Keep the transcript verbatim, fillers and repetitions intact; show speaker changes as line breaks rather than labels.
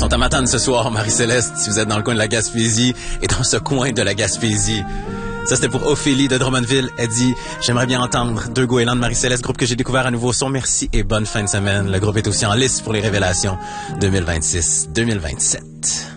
sont à Matane ce soir, Marie-Céleste, si vous êtes dans le coin de la Gaspésie et dans ce coin de la Gaspésie. Ça, c'était pour Ophélie de Drummondville. Elle dit « J'aimerais bien entendre Deux Goélands de Marie-Céleste, groupe que j'ai découvert à nouveau son. Merci et bonne fin de semaine. » Le groupe est aussi en liste pour les révélations deux mille vingt-six deux mille vingt-sept.